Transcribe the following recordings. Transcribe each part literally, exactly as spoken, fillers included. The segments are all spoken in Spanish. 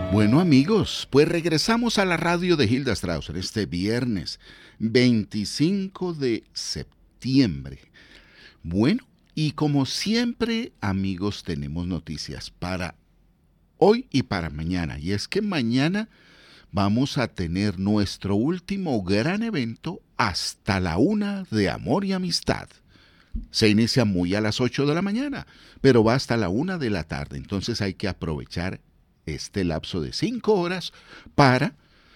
Bueno amigos, pues regresamos a la radio de Hilda Strauss en este viernes veinticinco de septiembre. Bueno, y como siempre amigos tenemos noticias para hoy y para mañana. Y es que mañana vamos a tener nuestro último gran evento hasta la una de amor y amistad. Se inicia muy a las ocho de la mañana, pero va hasta la una de la tarde. Entonces hay que aprovechar este lapso de cinco horas para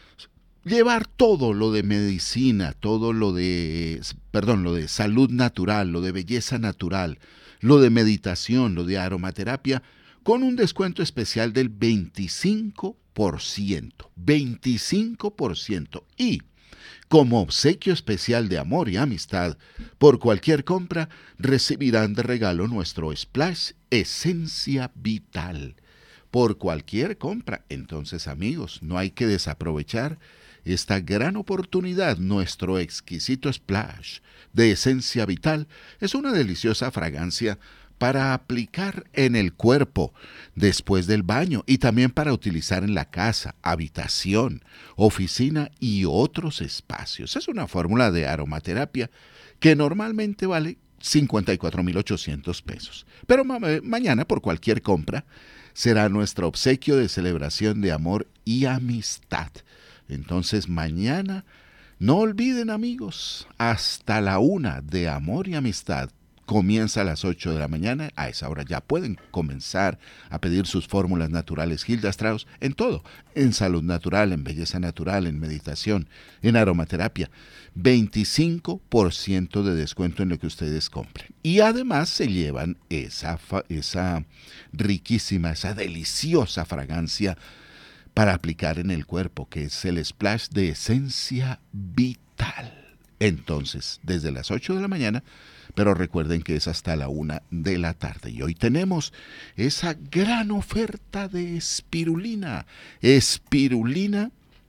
llevar todo lo de medicina, todo lo de, perdón, lo de salud natural, lo de belleza natural, lo de meditación, lo de aromaterapia, con un descuento especial del veinticinco por ciento. veinticinco por ciento. Y como obsequio especial de amor y amistad, por cualquier compra recibirán de regalo nuestro Splash Esencia Vital. Por cualquier compra. Entonces, amigos, no hay que desaprovechar esta gran oportunidad. Nuestro exquisito Splash de Esencia Vital es una deliciosa fragancia para aplicar en el cuerpo después del baño y también para utilizar en la casa, habitación, oficina y otros espacios. Es una fórmula de aromaterapia que normalmente vale cincuenta y cuatro mil ochocientos pesos. Pero ma- mañana, por cualquier compra, será nuestro obsequio de celebración de amor y amistad. Entonces mañana, no olviden amigos, hasta la una de amor y amistad. Comienza a las ocho de la mañana, a esa hora ya pueden comenzar a pedir sus fórmulas naturales Hilda Strauss en todo, en salud natural, en belleza natural, en meditación, en aromaterapia. veinticinco por ciento de descuento en lo que ustedes compren. Y además se llevan esa, esa riquísima, esa deliciosa fragancia para aplicar en el cuerpo, que es el Splash de Esencia Vital. Entonces, desde las ocho de la mañana, pero recuerden que es hasta la una de la tarde. Y hoy tenemos esa gran oferta de espirulina. Espirulina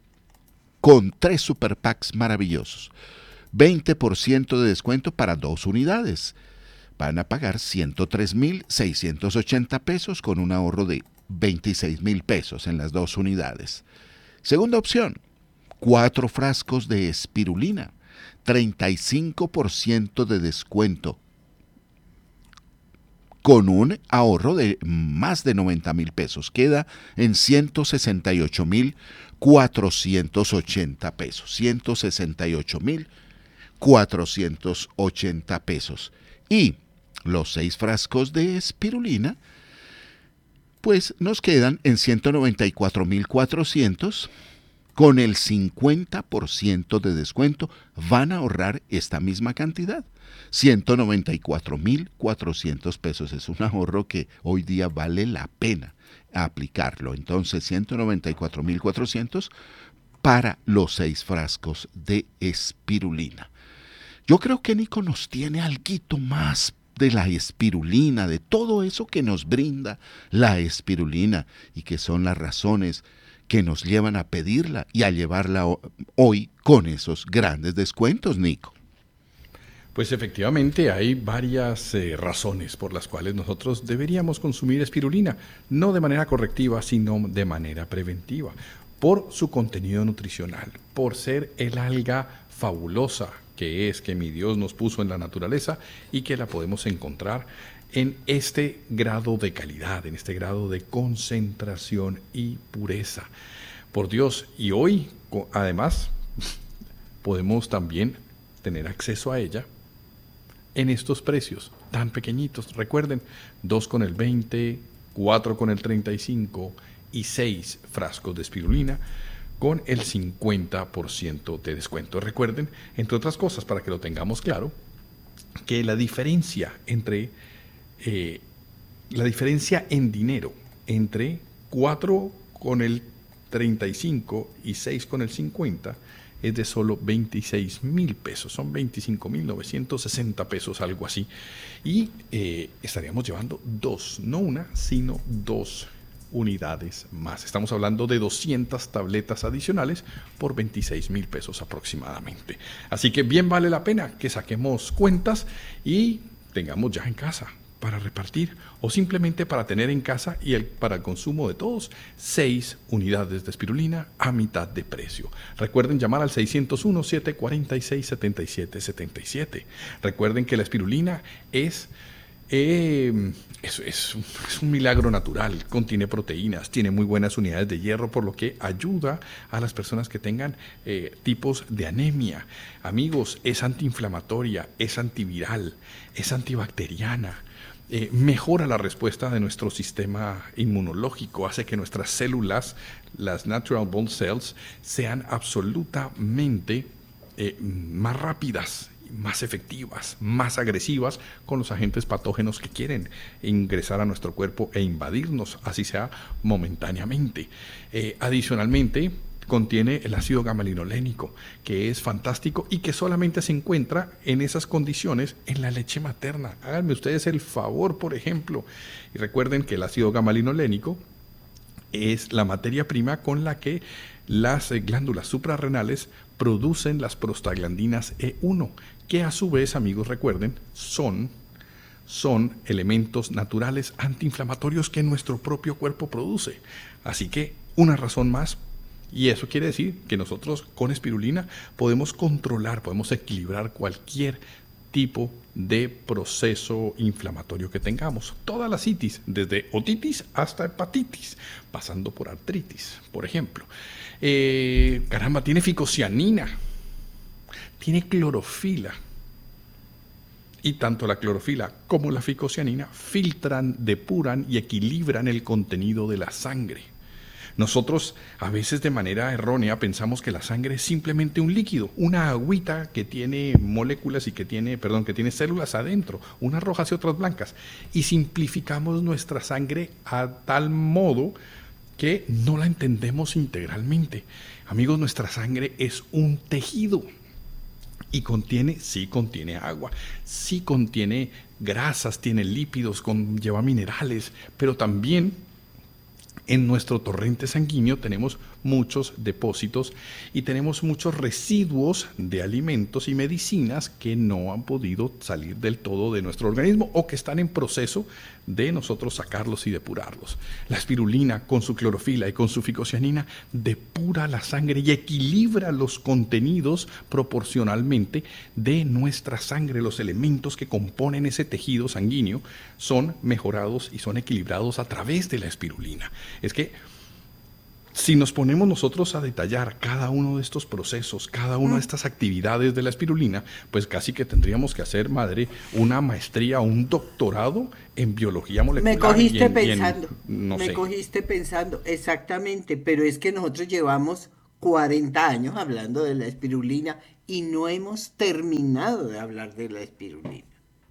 con tres super packs maravillosos. veinte por ciento de descuento para dos unidades. Van a pagar ciento tres mil seiscientos ochenta pesos con un ahorro de veintiséis mil pesos en las dos unidades. Segunda opción, cuatro frascos de espirulina, treinta y cinco por ciento de descuento con un ahorro de más de noventa mil pesos. Queda en ciento sesenta y ocho mil cuatrocientos ochenta pesos. ciento sesenta y ocho mil cuatrocientos ochenta pesos. Y los seis frascos de espirulina, pues nos quedan en ciento noventa y cuatro mil cuatrocientos. Con el cincuenta por ciento de descuento van a ahorrar esta misma cantidad. ciento noventa y cuatro mil cuatrocientos pesos. Es un ahorro que hoy día vale la pena aplicarlo. Entonces, ciento noventa y cuatro mil cuatrocientos para los seis frascos de espirulina. Yo creo que Nico nos tiene alguito más de la espirulina, de todo eso que nos brinda la espirulina y que son las razones que nos llevan a pedirla y a llevarla hoy con esos grandes descuentos, Nico. Pues efectivamente hay varias eh, razones por las cuales nosotros deberíamos consumir espirulina, no de manera correctiva, sino de manera preventiva, por su contenido nutricional, por ser el alga fabulosa que es, que mi Dios nos puso en la naturaleza y que la podemos encontrar en este grado de calidad, en este grado de concentración y pureza. Por Dios, y hoy, además, podemos también tener acceso a ella en estos precios tan pequeñitos. Recuerden, dos con el veinte, cuatro con el treinta y cinco y seis frascos de espirulina con el cincuenta por ciento de descuento. Recuerden, entre otras cosas, para que lo tengamos claro, que la diferencia entre eh, la diferencia en dinero entre cuatro con el treinta y cinco y seis con el cincuenta es de solo veintiséis mil pesos, son veinticinco mil novecientos sesenta pesos, algo así. Y eh, estaríamos llevando dos, no una, sino dos unidades más. Estamos hablando de doscientas tabletas adicionales por veintiséis mil pesos aproximadamente. Así que bien vale la pena que saquemos cuentas y tengamos ya en casa para repartir o simplemente para tener en casa y el, para el consumo de todos, seis unidades de espirulina a mitad de precio. Recuerden llamar al seiscientos uno, setecientos cuarenta y seis, setenta y siete setenta y siete. Recuerden que la espirulina es... Eh, es, es, un, es un milagro natural, contiene proteínas, tiene muy buenas unidades de hierro, por lo que ayuda a las personas que tengan eh, tipos de anemia. Amigos, es antiinflamatoria, es antiviral, es antibacteriana, eh, mejora la respuesta de nuestro sistema inmunológico, hace que nuestras células, las natural bone cells, sean absolutamente eh, más rápidas, más efectivas, más agresivas con los agentes patógenos que quieren ingresar a nuestro cuerpo e invadirnos, así sea momentáneamente. Eh, adicionalmente, contiene el ácido gamma-linolénico, que es fantástico y que solamente se encuentra en esas condiciones en la leche materna. Háganme ustedes el favor, por ejemplo, y recuerden que el ácido gamma-linolénico es la materia prima con la que las glándulas suprarrenales producen las prostaglandinas E uno, que a su vez, amigos, recuerden, son, son elementos naturales antiinflamatorios que nuestro propio cuerpo produce. Así que una razón más, y eso quiere decir que nosotros con espirulina podemos controlar, podemos equilibrar cualquier tipo de proceso inflamatorio que tengamos. Todas las itis, desde otitis hasta hepatitis, pasando por artritis, por ejemplo. Eh, caramba, tiene ficocianina, tiene clorofila. Y tanto la clorofila como la ficocianina filtran, depuran y equilibran el contenido de la sangre. Nosotros a veces de manera errónea pensamos que la sangre es simplemente un líquido, una agüita que tiene moléculas y que tiene, perdón, que tiene células adentro, unas rojas y otras blancas, y simplificamos nuestra sangre a tal modo que no la entendemos integralmente. Amigos, nuestra sangre es un tejido y contiene, sí contiene agua, sí contiene grasas, tiene lípidos, con, lleva minerales, pero también en nuestro torrente sanguíneo tenemos muchos depósitos y tenemos muchos residuos de alimentos y medicinas que no han podido salir del todo de nuestro organismo o que están en proceso de nosotros sacarlos y depurarlos. La espirulina, con su clorofila y con su ficocianina, depura la sangre y equilibra los contenidos proporcionalmente de nuestra sangre. Los elementos que componen ese tejido sanguíneo son mejorados y son equilibrados a través de la espirulina. Es que si nos ponemos nosotros a detallar cada uno de estos procesos, cada una de estas actividades de la espirulina, pues casi que tendríamos que hacer, madre, una maestría o un doctorado en biología molecular. Me cogiste y en, pensando, y en, no me sé. cogiste pensando, exactamente, pero es que nosotros llevamos cuarenta años hablando de la espirulina y no hemos terminado de hablar de la espirulina.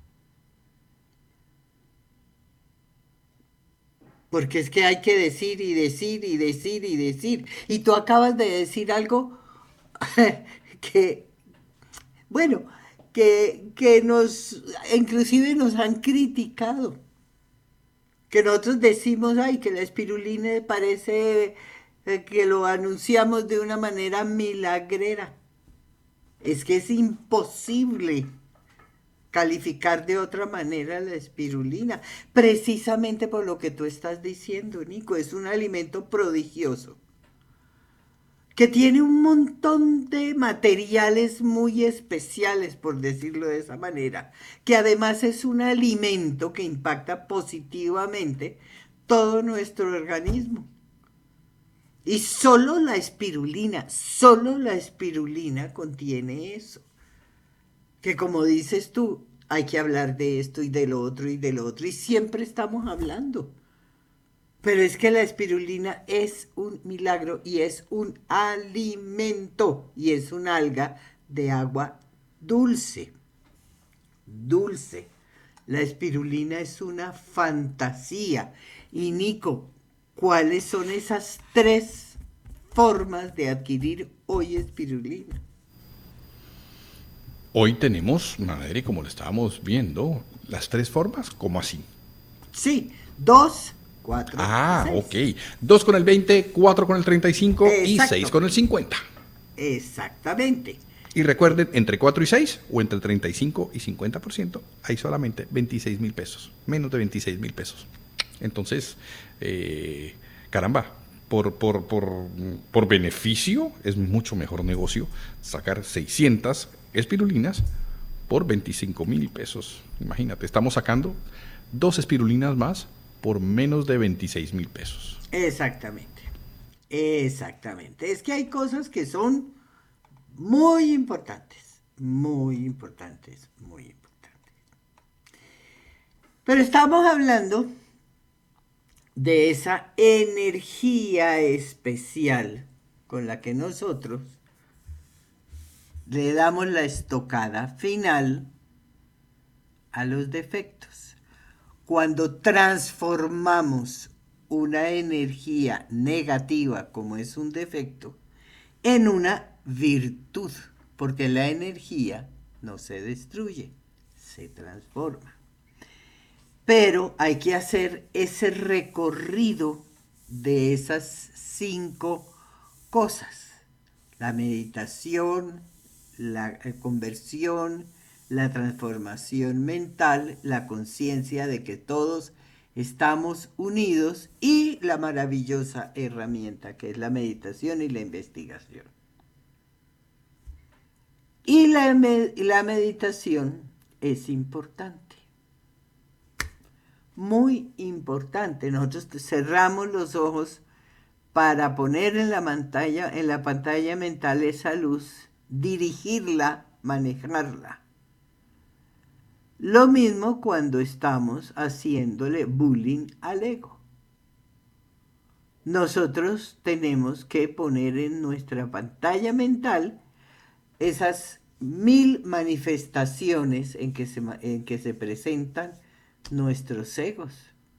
Porque es que hay que decir y decir y decir y decir. Y tú acabas de decir algo que, bueno, que, que nos, inclusive nos han criticado. Que nosotros decimos, ay, que la espirulina parece que lo anunciamos de una manera milagrera. Es que es imposible calificar de otra manera la espirulina, precisamente por lo que tú estás diciendo, Nico. Es un alimento prodigioso, que tiene un montón de materiales muy especiales, por decirlo de esa manera, que además es un alimento que impacta positivamente todo nuestro organismo. Y solo la espirulina, solo la espirulina contiene eso. Que como dices tú, hay que hablar de esto y de lo otro y de lo otro, y siempre estamos hablando. Pero es que la espirulina es un milagro y es un alimento, y es un alga de agua dulce, dulce. La espirulina es una fantasía. Y Nico, ¿cuáles son esas tres formas de adquirir hoy espirulina? Hoy tenemos, madre, como lo estábamos viendo, las tres formas, ¿cómo así? Sí, dos, cuatro, Ah, seis. ok. Dos con el veinte, cuatro con el treinta y cinco Exacto. y seis con el cincuenta. Exactamente. Y recuerden, entre cuatro y seis o entre treinta y cinco y cincuenta por ciento hay solamente veintiséis mil pesos, menos de veintiséis mil pesos. Entonces, eh, caramba, por, por, por, por beneficio es mucho mejor negocio sacar seiscientas espirulinas por veinticinco mil pesos. Imagínate, estamos sacando dos espirulinas más por menos de veintiséis mil pesos. Exactamente, exactamente. Es que hay cosas que son muy importantes, muy importantes, muy importantes. Pero estamos hablando de esa energía especial con la que nosotros le damos la estocada final a los defectos. Cuando transformamos una energía negativa, como es un defecto, en una virtud, porque la energía no se destruye, se transforma. Pero hay que hacer ese recorrido de esas cinco cosas: la meditación, la conversión, la transformación mental, la conciencia de que todos estamos unidos y la maravillosa herramienta que es la meditación y la investigación. Y la, med- la meditación es importante, muy importante. Nosotros cerramos los ojos para poner en la pantalla, en la pantalla mental esa luz, dirigirla, manejarla. Lo mismo cuando estamos haciéndole bullying al ego. Nosotros tenemos que poner en nuestra pantalla mental esas mil manifestaciones en que se, en que se presentan nuestros egos.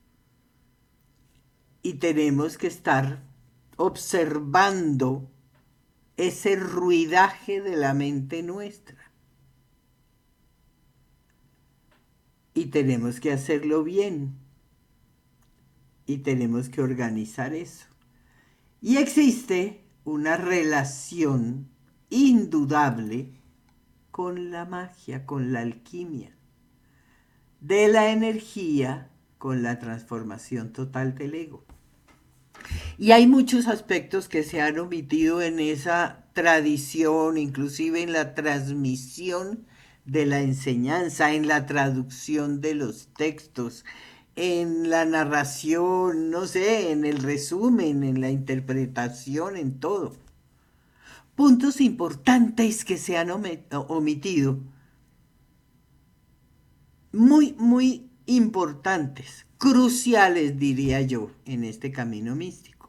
Y tenemos que estar observando ese ruidaje de la mente nuestra. Y tenemos que hacerlo bien. Y tenemos que organizar eso. Y existe una relación indudable con la magia, con la alquimia, de la energía con la transformación total del ego. Y hay muchos aspectos que se han omitido en esa tradición, inclusive en la transmisión de la enseñanza, en la traducción de los textos, en la narración, no sé, en el resumen, en la interpretación, en todo. Puntos importantes que se han omitido, muy, muy importantes, cruciales, diría yo, en este camino místico.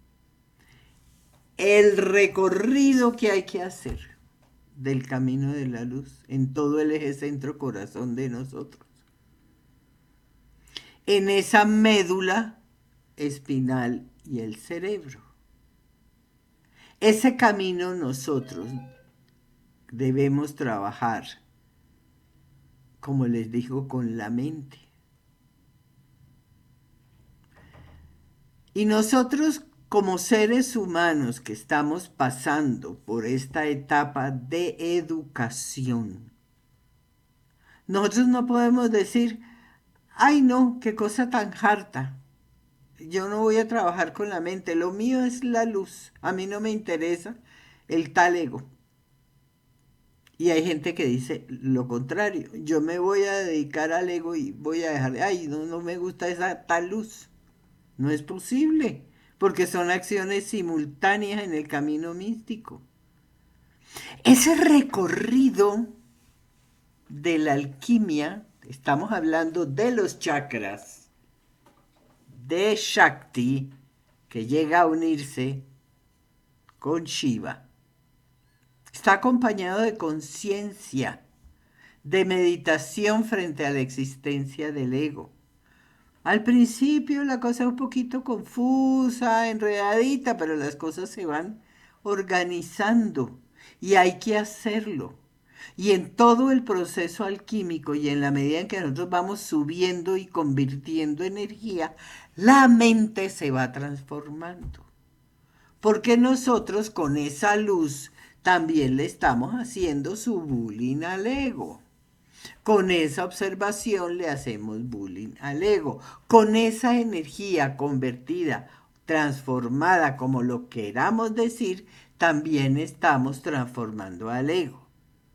El recorrido que hay que hacer del camino de la luz en todo el eje centro corazón de nosotros, en esa médula espinal y el cerebro. Ese camino nosotros debemos trabajar, como les digo, con la mente. Y nosotros, como seres humanos que estamos pasando por esta etapa de educación, nosotros no podemos decir, ay no, qué cosa tan harta. Yo no voy a trabajar con la mente, lo mío es la luz, a mí no me interesa el tal ego. Y hay gente que dice lo contrario, yo me voy a dedicar al ego y voy a dejar, ay, no, no me gusta esa tal luz. No es posible, porque son acciones simultáneas en el camino místico. Ese recorrido de la alquimia, estamos hablando de los chakras, de Shakti, que llega a unirse con Shiva, está acompañado de conciencia, de meditación frente a la existencia del ego. Al principio la cosa es un poquito confusa, enredadita, pero las cosas se van organizando y hay que hacerlo. Y en todo el proceso alquímico y en la medida en que nosotros vamos subiendo y convirtiendo energía, la mente se va transformando. Porque nosotros con esa luz también le estamos haciendo su bullying al ego. Con esa observación le hacemos bullying al ego. Con esa energía convertida, transformada, como lo queramos decir, también estamos transformando al ego.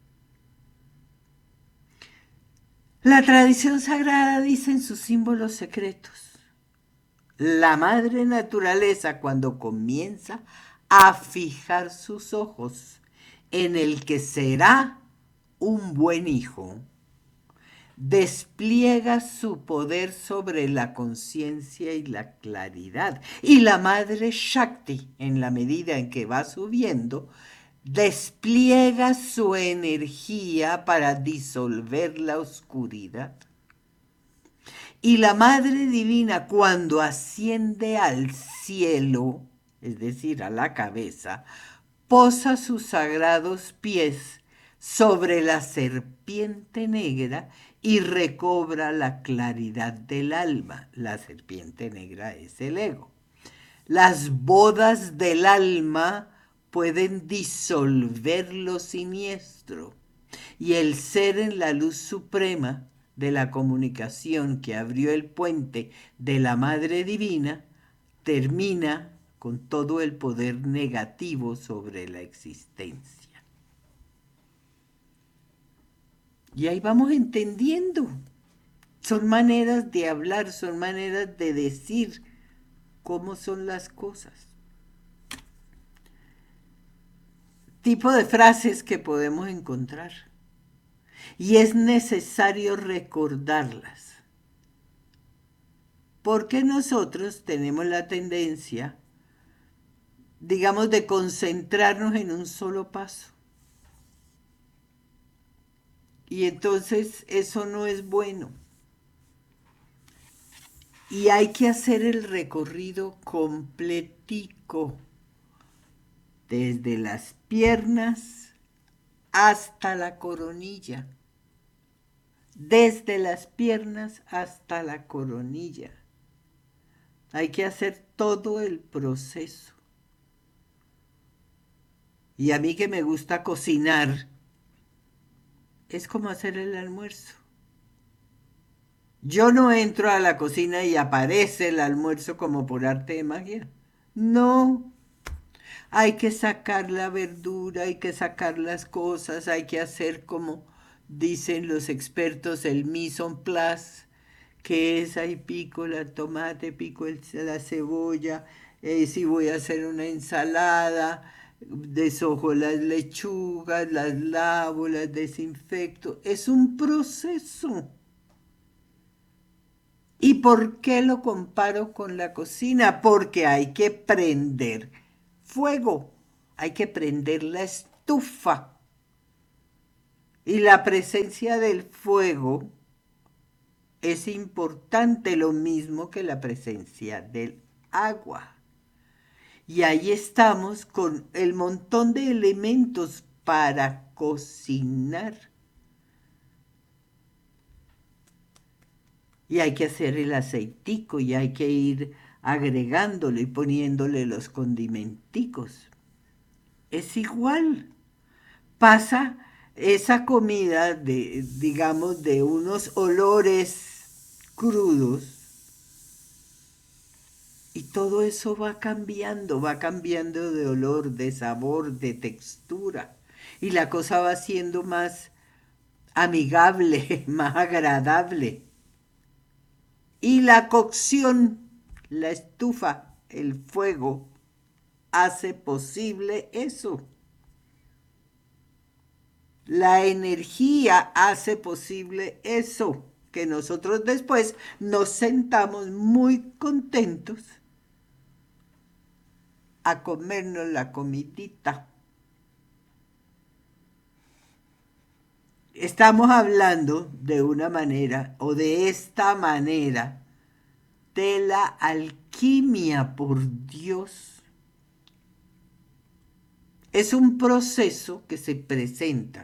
La tradición sagrada dice en sus símbolos secretos: la madre naturaleza, cuando comienza a fijar sus ojos en el que será un buen hijo, despliega su poder sobre la conciencia y la claridad. Y la madre Shakti, en la medida en que va subiendo, despliega su energía para disolver la oscuridad. Y la Madre Divina, cuando asciende al cielo, es decir, a la cabeza, posa sus sagrados pies sobre la serpiente negra y recobra la claridad del alma. La serpiente negra es el ego. Las bodas del alma pueden disolver lo siniestro, y el ser en la luz suprema de la comunicación que abrió el puente de la Madre Divina termina con todo el poder negativo sobre la existencia. Y ahí vamos entendiendo. Son maneras de hablar, son maneras de decir cómo son las cosas. Tipo de frases que podemos encontrar. Y es necesario recordarlas. Porque nosotros tenemos la tendencia, digamos, de concentrarnos en un solo paso. Y entonces eso no es bueno. Y hay que hacer el recorrido completico, desde las piernas hasta la coronilla. Desde las piernas hasta la coronilla. Hay que hacer todo el proceso. Y a mí que me gusta cocinar, es como hacer el almuerzo. Yo no entro a la cocina y aparece el almuerzo como por arte de magia. No. Hay que sacar la verdura, hay que sacar las cosas, hay que hacer como dicen los expertos el mise en place, que es ahí pico el tomate, pico el, la cebolla, eh, si voy a hacer una ensalada, deshojo las lechugas, las lavo, las desinfecto. Es un proceso. ¿Y por qué lo comparo con la cocina? Porque hay que prender fuego, hay que prender la estufa. Y la presencia del fuego es importante, lo mismo que la presencia del agua. Y ahí estamos con el montón de elementos para cocinar. Y hay que hacer el aceitico y hay que ir agregándole y poniéndole los condimenticos. Es igual. Pasa esa comida de, digamos, de unos olores crudos y todo eso va cambiando, va cambiando de olor, de sabor, de textura y la cosa va siendo más amigable, más agradable. Y la cocción, la estufa, el fuego, hace posible eso. La energía hace posible eso, que nosotros después nos sentamos muy contentos a comernos la comidita. Estamos hablando de una manera, o de esta manera, de la alquimia, por Dios. Es un proceso que se presenta.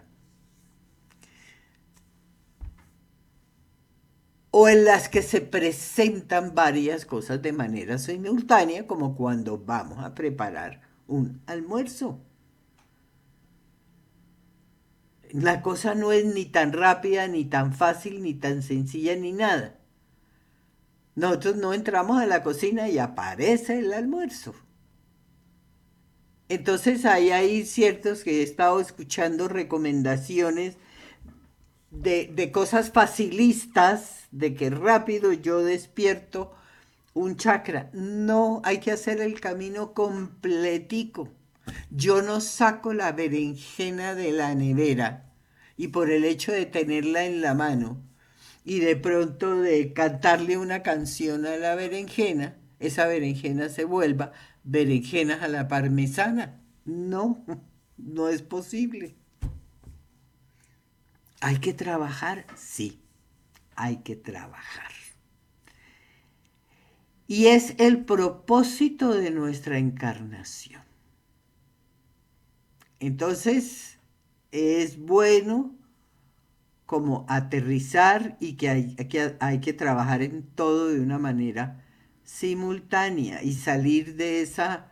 O en las que se presentan varias cosas de manera simultánea, como cuando vamos a preparar un almuerzo. La cosa no es ni tan rápida, ni tan fácil, ni tan sencilla, ni nada. Nosotros no entramos a la cocina y aparece el almuerzo. Entonces ahí hay ciertos que he estado escuchando recomendaciones de, de cosas facilistas, de que rápido yo despierto un chakra. No, hay que hacer el camino completico. Yo no saco la berenjena de la nevera y por el hecho de tenerla en la mano y de pronto de cantarle una canción a la berenjena, esa berenjena se vuelva berenjenas a la parmesana. No, no es posible. ¿Hay que trabajar? Sí, hay que trabajar. Y es el propósito de nuestra encarnación. Entonces, es bueno como aterrizar y que hay, que hay que trabajar en todo de una manera simultánea y salir de esa,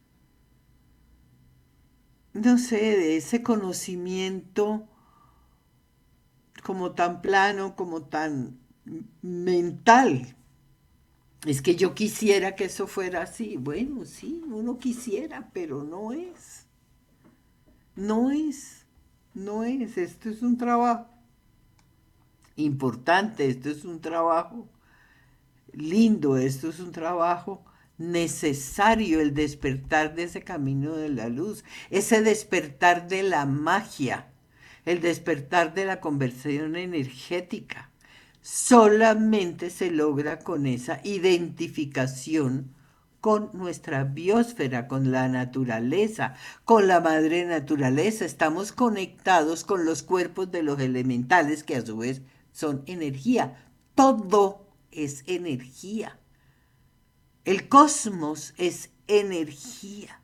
no sé, de ese conocimiento como tan plano, como tan mental. Es que yo quisiera que eso fuera así. Bueno, sí, uno quisiera, pero no es. No es. No es. Esto es un trabajo importante, esto es un trabajo lindo, esto es un trabajo necesario, el despertar de ese camino de la luz, ese despertar de la magia, el despertar de la conversión energética. Solamente se logra con esa identificación con nuestra biosfera, con la naturaleza, con la madre naturaleza. Estamos conectados con los cuerpos de los elementales que a su vez son energía. Todo es energía. El cosmos es energía.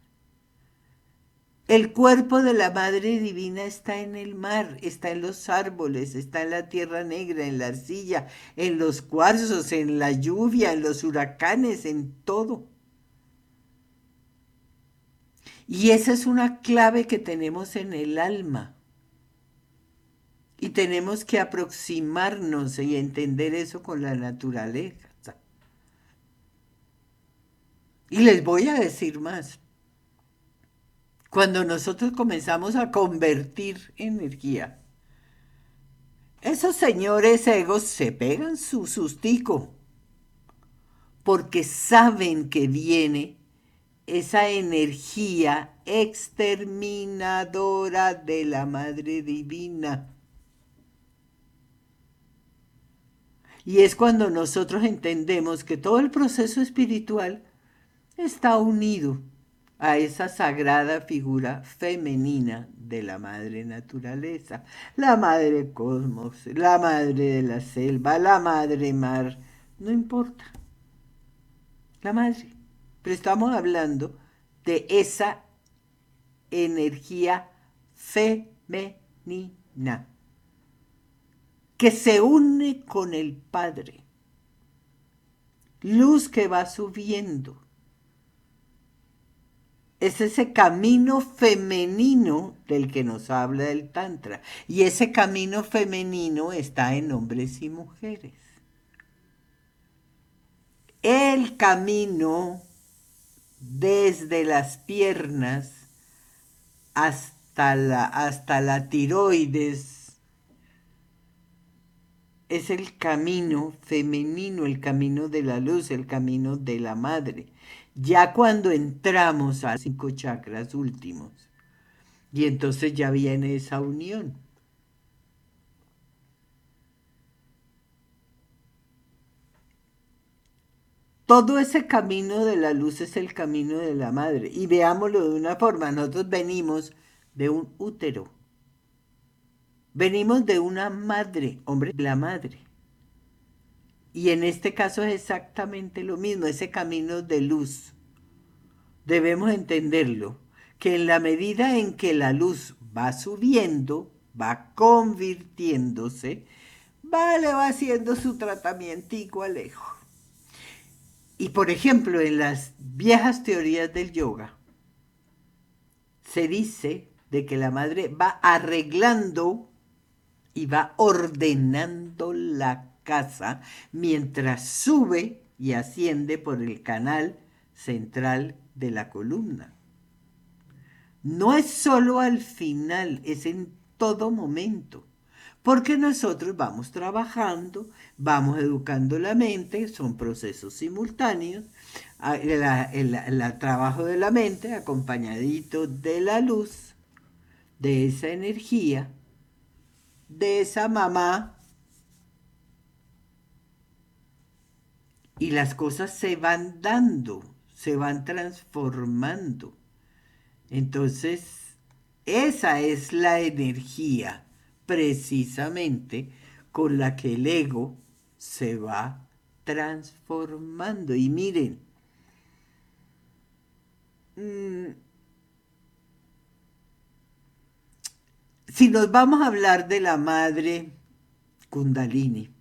El cuerpo de la Madre Divina está en el mar, está en los árboles, está en la tierra negra, en la arcilla, en los cuarzos, en la lluvia, en los huracanes, en todo. Y esa es una clave que tenemos en el alma. Y tenemos que aproximarnos y entender eso con la naturaleza. Y les voy a decir más. Cuando nosotros comenzamos a convertir energía, esos señores egos se pegan su sustico, porque saben que viene esa energía exterminadora de la Madre Divina. Y es cuando nosotros entendemos que todo el proceso espiritual está unido a esa sagrada figura femenina de la madre naturaleza, la madre cosmos, la madre de la selva, la madre mar, no importa, la madre. Pero estamos hablando de esa energía femenina que se une con el Padre, luz que va subiendo. Es ese camino femenino del que nos habla el Tantra. Y ese camino femenino está en hombres y mujeres. El camino desde las piernas hasta la, hasta la tiroides es el camino femenino, el camino de la luz, el camino de la madre. Ya cuando entramos a cinco chakras últimos, y entonces ya viene esa unión. Todo ese camino de la luz es el camino de la madre. Y veámoslo de una forma, nosotros venimos de un útero. Venimos de una madre, hombre, la madre. Y en este caso es exactamente lo mismo, ese camino de luz. Debemos entenderlo, que en la medida en que la luz va subiendo, va convirtiéndose, va, le va haciendo su tratamientico alejo. Y por ejemplo, en las viejas teorías del yoga, se dice de que la madre va arreglando y va ordenando la casa mientras sube y asciende por el canal central de la columna. No es solo al final, es en todo momento, porque nosotros vamos trabajando, vamos educando la mente, son procesos simultáneos, el, el, el trabajo de la mente acompañadito de la luz, de esa energía, de esa mamá, y las cosas se van dando, se van transformando. Entonces, esa es la energía precisamente con la que el ego se va transformando. Y miren, mmm, si nos vamos a hablar de la madre Kundalini,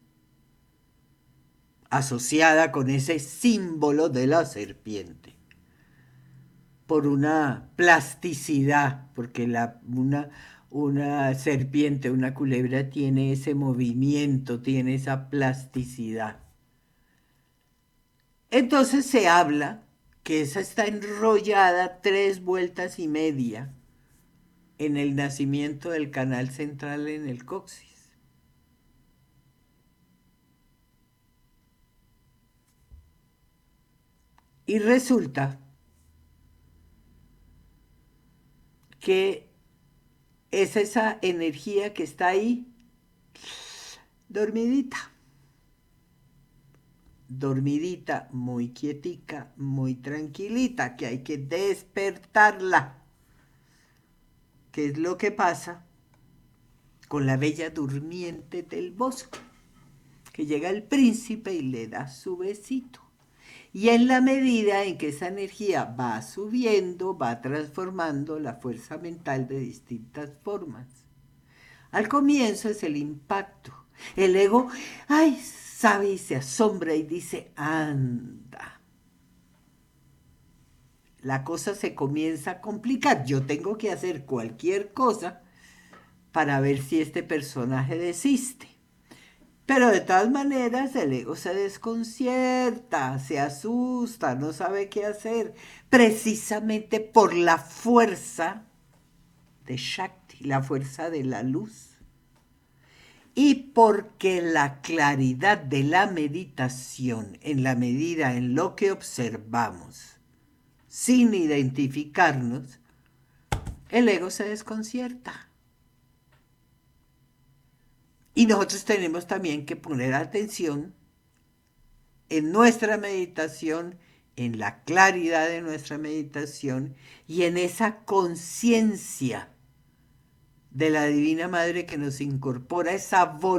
asociada con ese símbolo de la serpiente, por una plasticidad, porque la, una, una serpiente, una culebra tiene ese movimiento, tiene esa plasticidad. Entonces se habla que esa está enrollada tres vueltas y media en el nacimiento del canal central en el coxis. Y resulta que es esa energía que está ahí dormidita. Dormidita, muy quietica, muy tranquilita, que hay que despertarla. ¿Qué es lo que pasa con la bella durmiente del bosque? Que llega el príncipe y le da su besito. Y en la medida en que esa energía va subiendo, va transformando la fuerza mental de distintas formas. Al comienzo es el impacto. El ego, ay, sabe y se asombra y dice, anda. La cosa se comienza a complicar. Yo tengo que hacer cualquier cosa para ver si este personaje desiste. Pero de todas maneras el ego se desconcierta, se asusta, no sabe qué hacer, precisamente por la fuerza de Shakti, la fuerza de la luz. Y porque la claridad de la meditación, en la medida en lo que observamos, sin identificarnos, el ego se desconcierta. Y nosotros tenemos también que poner atención en nuestra meditación, en la claridad de nuestra meditación y en esa conciencia de la Divina Madre que nos incorpora esa voluntad